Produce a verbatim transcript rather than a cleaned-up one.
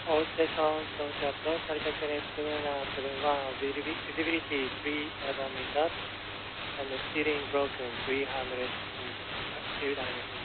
All stations到着の成田系列セブンワンセブンワン visibility three meters and the steering broken three hundred meters.